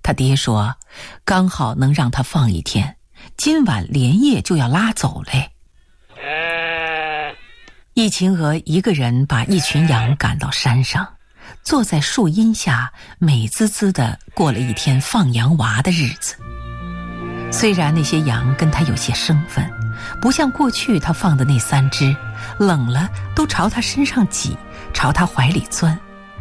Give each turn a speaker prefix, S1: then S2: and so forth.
S1: 他爹说刚好能让他放一天，今晚连夜就要拉走嘞。易秦娥一个人把一群羊赶到山上，坐在树荫下美滋滋地过了一天放羊娃的日子。虽然那些羊跟他有些生分，不像过去他放的那3只，冷了都朝他身上挤，朝他怀里钻，